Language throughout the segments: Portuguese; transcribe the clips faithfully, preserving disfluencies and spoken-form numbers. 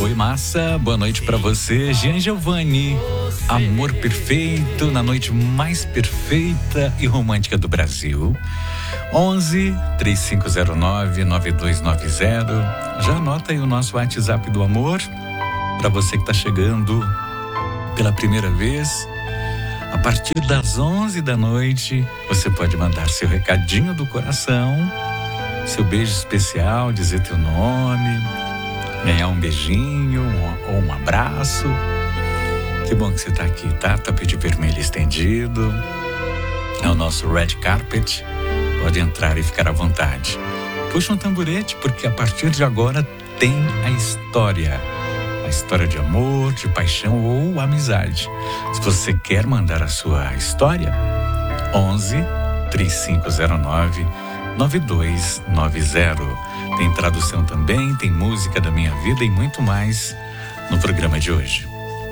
Oi, massa, boa noite pra você. Jean Giovanni, amor perfeito na noite mais perfeita e romântica do Brasil. onze, três cinco zero nove, nove dois nove zero. Já anota aí o nosso WhatsApp do amor, pra você que tá chegando pela primeira vez. A partir das onze da noite, você pode mandar seu recadinho do coração, seu beijo especial, dizer teu nome, ganhar um beijinho ou um abraço. Que bom que você está aqui, tá? Tapete vermelho estendido. É o nosso red carpet. Pode entrar e ficar à vontade. Puxa um tamborete, porque a partir de agora tem a história. A história de amor, de paixão ou amizade. Se você quer mandar a sua história, onze, três cinco zero nove, nove dois nove zero. Tem tradução também, tem música da minha vida e muito mais no programa de hoje.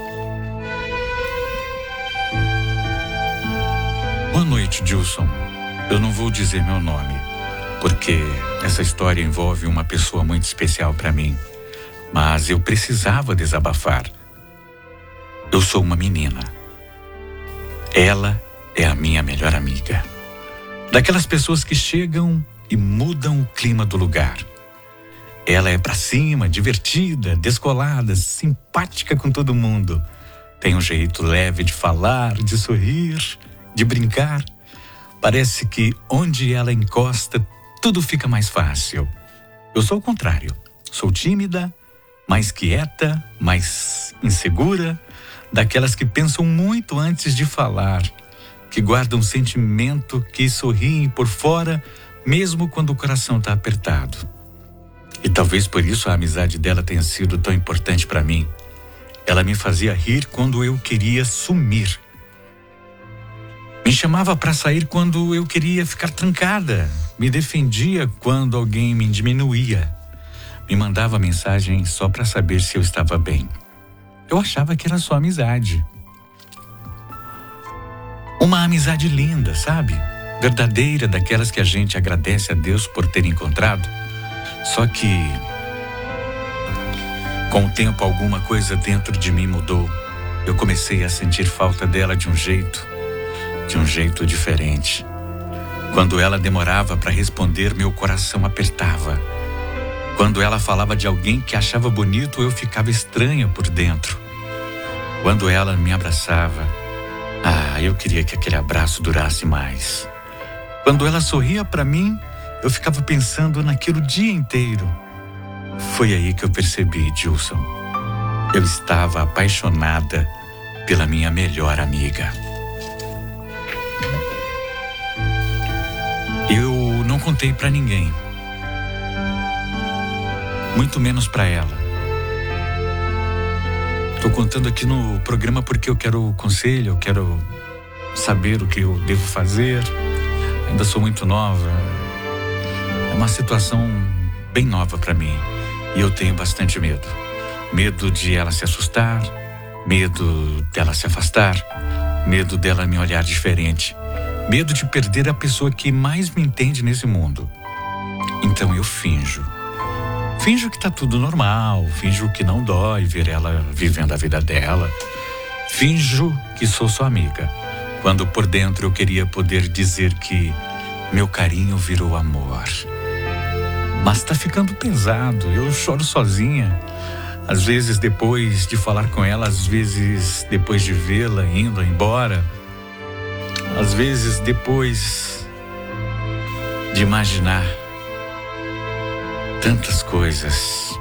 Boa noite, Gilson. Eu não vou dizer meu nome, porque essa história envolve uma pessoa muito especial para mim. Mas eu precisava desabafar. Eu sou uma menina. Ela é a minha melhor amiga. Daquelas pessoas que chegam e mudam o clima do lugar. Ela é pra cima, divertida, descolada, simpática com todo mundo. Tem um jeito leve de falar, de sorrir, de brincar. Parece que onde ela encosta, tudo fica mais fácil. Eu sou o contrário. Sou tímida, mais quieta, mais insegura, daquelas que pensam muito antes de falar, que guardam um sentimento, que sorriem por fora, mesmo quando o coração está apertado. E talvez por isso a amizade dela tenha sido tão importante para mim. Ela me fazia rir quando eu queria sumir. Me chamava para sair quando eu queria ficar trancada. Me defendia quando alguém me diminuía. Me mandava mensagem só para saber se eu estava bem. Eu achava que era só amizade. Uma amizade linda, sabe? Verdadeira, daquelas que a gente agradece a Deus por ter encontrado. Só que, com o tempo, alguma coisa dentro de mim mudou. Eu comecei a sentir falta dela de um jeito, de um jeito diferente. Quando ela demorava para responder, meu coração apertava. Quando ela falava de alguém que achava bonito, eu ficava estranha por dentro. Quando ela me abraçava, ah, eu queria que aquele abraço durasse mais. Quando ela sorria para mim, eu ficava pensando naquilo o dia inteiro. Foi aí que eu percebi, Gilson. Eu estava apaixonada pela minha melhor amiga. Eu não contei para ninguém. Muito menos para ela. Estou contando aqui no programa porque eu quero conselho, eu quero saber o que eu devo fazer. Ainda sou muito nova. É uma situação bem nova para mim. E eu tenho bastante medo. Medo de ela se assustar, medo dela se afastar, medo dela me olhar diferente, medo de perder a pessoa que mais me entende nesse mundo. Então eu finjo. Finjo que tá tudo normal, finjo que não dói ver ela vivendo a vida dela. Finjo que sou sua amiga, quando por dentro eu queria poder dizer que meu carinho virou amor. Mas tá ficando pesado, eu choro sozinha. Às vezes depois de falar com ela, às vezes depois de vê-la indo embora. Às vezes depois de imaginar tantas coisas.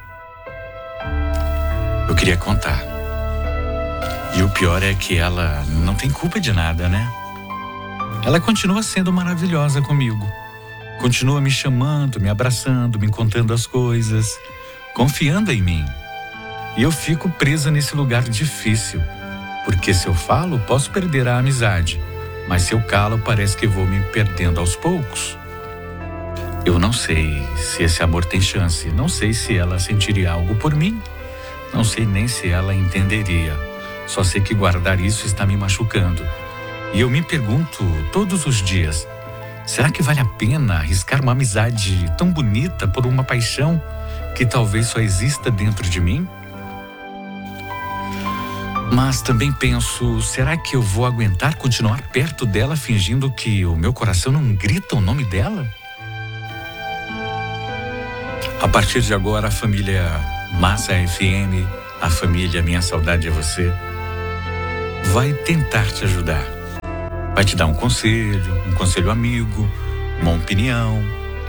Eu queria contar. E o pior é que ela não tem culpa de nada, né? Ela continua sendo maravilhosa comigo. Continua me chamando, me abraçando, me contando as coisas, confiando em mim. E eu fico presa nesse lugar difícil, porque se eu falo, posso perder a amizade, mas se eu calo, parece que vou me perdendo aos poucos. Eu não sei se esse amor tem chance, não sei se ela sentiria algo por mim, não sei nem se ela entenderia. Só sei que guardar isso está me machucando. E eu me pergunto todos os dias, será que vale a pena arriscar uma amizade tão bonita por uma paixão que talvez só exista dentro de mim? Mas também penso, será que eu vou aguentar continuar perto dela fingindo que o meu coração não grita o nome dela? A partir de agora, a família Massa F M, a família Minha Saudade é Você, vai tentar te ajudar. Vai te dar um conselho, um conselho amigo, uma opinião.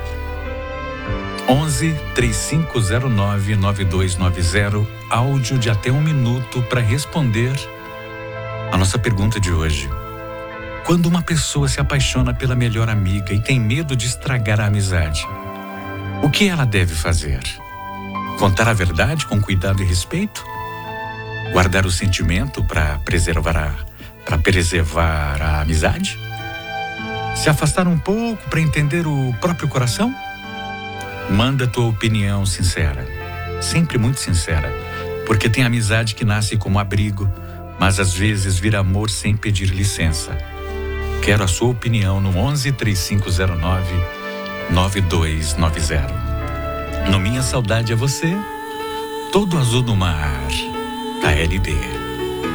onze, três cinco zero nove, nove dois nove zero, áudio de até um minuto para responder a nossa pergunta de hoje. Quando uma pessoa se apaixona pela melhor amiga e tem medo de estragar a amizade, o que ela deve fazer? Contar a verdade com cuidado e respeito? Guardar o sentimento para preservar a, para preservar a amizade? Se afastar um pouco para entender o próprio coração? Manda tua opinião sincera, sempre muito sincera, porque tem amizade que nasce como abrigo, mas às vezes vira amor sem pedir licença. Quero a sua opinião no onze, três cinco zero nove, nove dois nove zero. No Minha Saudade é Você, todo azul no mar, K L B.